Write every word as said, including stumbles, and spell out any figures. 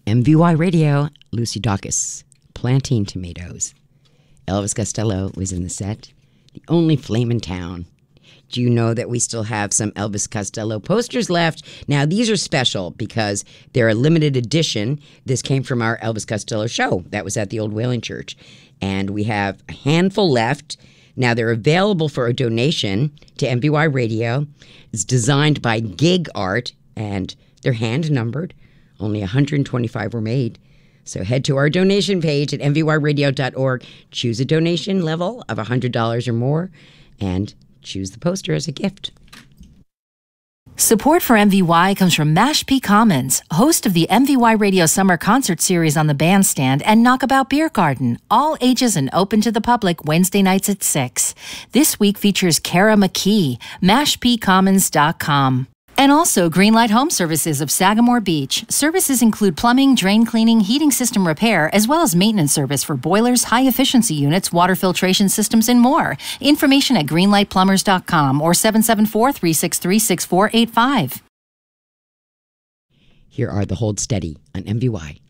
M V Y Radio, Lucy Dacus, planting tomatoes. Elvis Costello was in the set. The only flame in town. Do you know that we still have some Elvis Costello posters left? Now, these are special because they're a limited edition. This came from our Elvis Costello show. That was at the Old Whaling Church. And we have a handful left. Now, they're available for a donation to M V Y Radio. It's designed by Gig Art, and they're hand-numbered. Only one hundred twenty-five were made. So head to our donation page at m v y radio dot org. Choose a donation level of one hundred dollars or more, and choose the poster as a gift. Support for M V Y comes from Mashpee Commons, host of the M V Y Radio Summer Concert Series on the Bandstand and Knockabout Beer Garden, all ages and open to the public Wednesday nights at six. This week features Kara McKee, mashpee commons dot com. And also Greenlight Home Services of Sagamore Beach. Services include plumbing, drain cleaning, heating system repair, as well as maintenance service for boilers, high-efficiency units, water filtration systems, and more. Information at greenlight plumbers dot com or seven seven four, three six three, six four eight five. Here are the Hold Steady on M V Y.